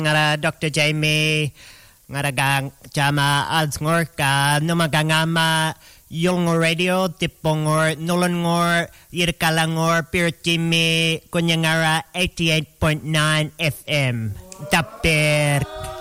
ngara Dr. Jamie ngara gang jama alsngor ka numagangama Yolngor Radio tipongor nulongor yirkalangor pirtimi kunyangara 88.9 FM. Tapir